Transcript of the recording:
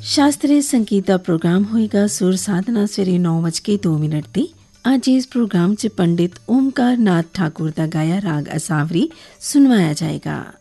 ਸ਼ਾਸਤਰੀ ਸੰਗੀਤ ਦਾ ਪ੍ਰੋਗਰਾਮ ਹੋਏਗਾ ਸੁਰ ਸਾਧਨਾ ਸਵੇਰੇ 9:02 'ਤੇ। ਅੱਜ ਇਸ ਪ੍ਰੋਗਰਾਮ 'ਚ ਪੰਡਿਤ ਓਮਕਾਰ ਨਾਥ ਠਾਕੁਰ ਦਾ ਗਾਇਆ ਰਾਗ ਅਸਾਵਰੀ ਸੁਣਵਾਇਆ ਜਾਏਗਾ।